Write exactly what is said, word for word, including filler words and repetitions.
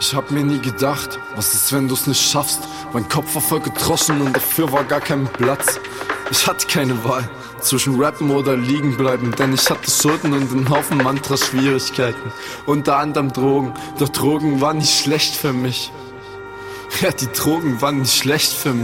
Ich hab mir nie gedacht, was ist, wenn du's nicht schaffst? Mein Kopf war voll gedroschen und dafür war gar kein Platz. Ich hatte keine Wahl zwischen rappen oder liegen bleiben, denn ich hatte Schulden und einen Haufen Mantra-Schwierigkeiten. Unter anderem Drogen, doch Drogen waren nicht schlecht für mich. Ja, die Drogen waren nicht schlecht für mich.